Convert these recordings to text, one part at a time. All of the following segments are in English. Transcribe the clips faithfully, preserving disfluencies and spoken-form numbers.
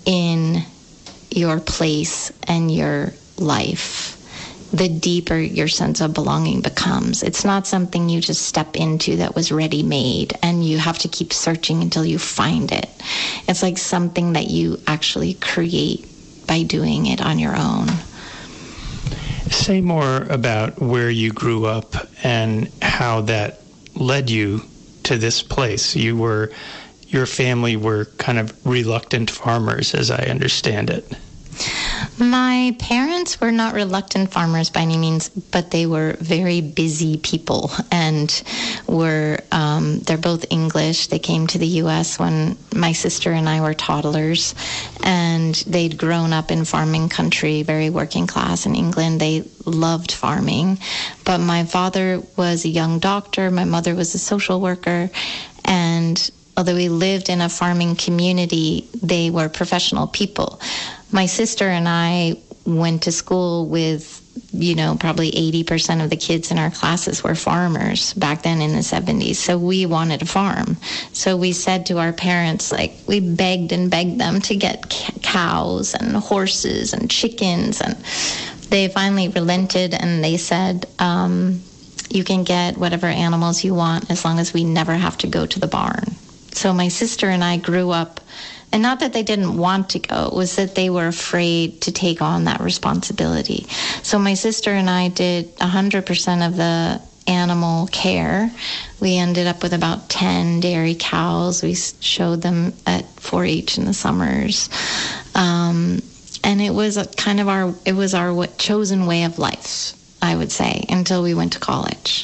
in your place and your life, the deeper your sense of belonging becomes. It's not something you just step into that was ready-made and you have to keep searching until you find it. It's like something that you actually create by doing it on your own. Say more about where you grew up and how that led you to this place. You were, your family were kind of reluctant farmers, as I understand it. My parents were not reluctant farmers by any means, but they were very busy people, and were um, they're both English. They came to the U S when my sister and I were toddlers, and they'd grown up in farming country, very working class in England. They loved farming, but my father was a young doctor. My mother was a social worker, and although we lived in a farming community, they were professional people. My sister and I went to school with, you know, probably eighty percent of the kids in our classes were farmers back then in the seventies. So we wanted a farm. So we said to our parents, like, we begged and begged them to get c- cows and horses and chickens. And they finally relented, and they said, um, you can get whatever animals you want as long as we never have to go to the barn. So my sister and I grew up, and not that they didn't want to go, it was that they were afraid to take on that responsibility. So my sister and I did one hundred percent of the animal care. We ended up with about ten dairy cows. We showed them at four H in the summers. Um, and it was a kind of our, it was our chosen way of life, I would say, until we went to college.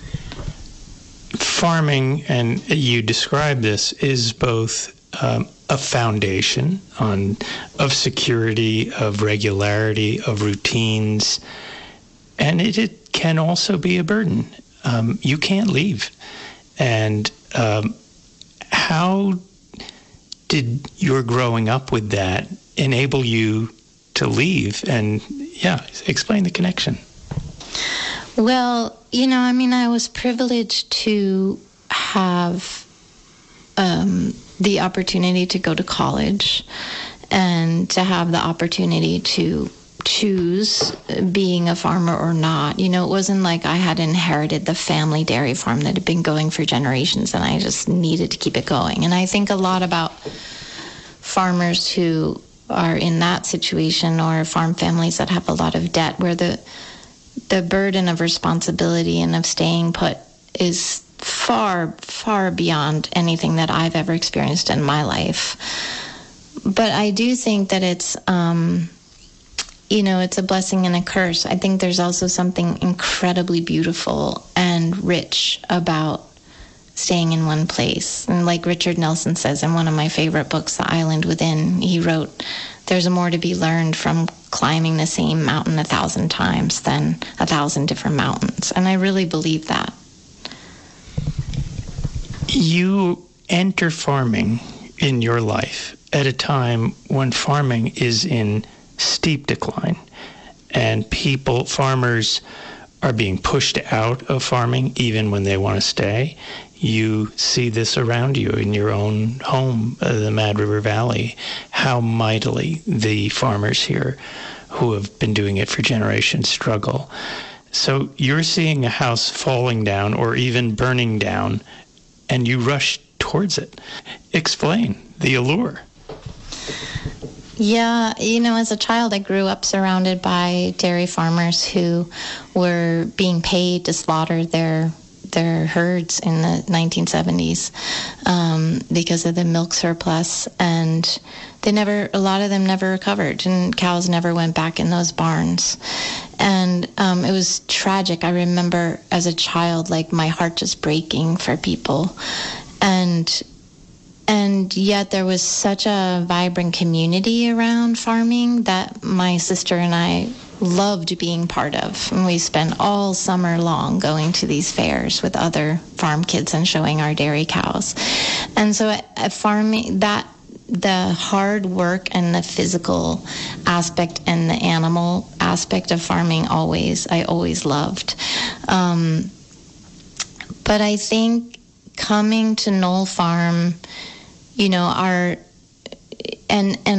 Farming, and you describe this, is both um, a foundation on of security, of regularity, of routines, and it, it can also be a burden. Um, you can't leave. And um, how did your growing up with that enable you to leave? And yeah, explain the connection. Well, you know, I mean, I was privileged to have um, the opportunity to go to college and to have the opportunity to choose being a farmer or not. You know, it wasn't like I had inherited the family dairy farm that had been going for generations and I just needed to keep it going. And I think a lot about farmers who are in that situation, or farm families that have a lot of debt, where the the burden of responsibility and of staying put is far, far beyond anything that I've ever experienced in my life. But I do think that it's, um, you know, it's a blessing and a curse. I think there's also something incredibly beautiful and rich about staying in one place. And like Richard Nelson says in one of my favorite books, The Island Within, he wrote, there's more to be learned from climbing the same mountain a thousand times than a thousand different mountains. And I really believe that. You enter farming in your life at a time when farming is in steep decline, and people, farmers, are being pushed out of farming even when they want to stay. You see this around you in your own home, uh, the Mad River Valley, how mightily the farmers here who have been doing it for generations struggle. So you're seeing a house falling down or even burning down, and you rush towards it. Explain the allure. Yeah, you know, as a child, I grew up surrounded by dairy farmers who were being paid to slaughter their their herds in the nineteen seventies um, because of the milk surplus, and they never, a lot of them never recovered, and cows never went back in those barns. And um, it was tragic. I remember as a child, like, my heart just breaking for people. And And yet there was such a vibrant community around farming that my sister and I loved being part of. And we spent all summer long going to these fairs with other farm kids and showing our dairy cows. And so at, at farming, that the hard work and the physical aspect and the animal aspect of farming always, I always loved. Um, but I think coming to Knoll Farm, you know, our, and, and